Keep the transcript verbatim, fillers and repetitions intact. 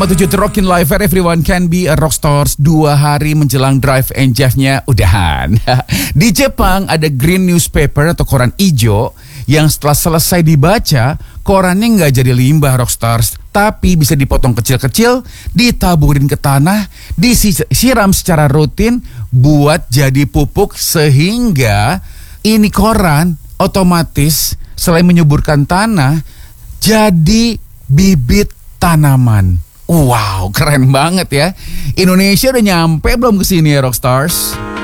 tujuh The Rockin' Live where everyone can be a rockstars. Dua hari menjelang Drive and Jive-nya udahan. Di Jepang ada green newspaper atau koran ijo yang setelah selesai dibaca, korannya nggak jadi limbah rockstars, tapi bisa dipotong kecil-kecil, ditaburin ke tanah, disiram secara rutin buat jadi pupuk, sehingga ini koran otomatis selain menyuburkan tanah, jadi bibit tanaman. Wow, keren banget ya. Indonesia udah nyampe belum ke sini ya Rockstars?